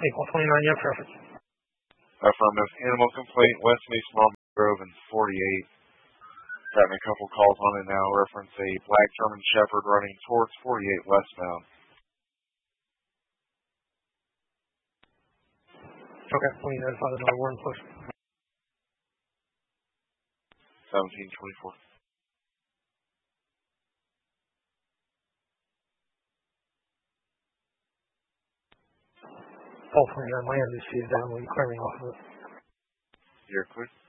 April 29, you have preference. Affirmative. Animal complaint, West Mason Grove and 48. Having a couple calls on it now. Reference a black German Shepherd running towards 48 westbound. Okay, will you notify the dog warden, please? 1724. All 29 land is down. Will you clear me off of it? You're clear.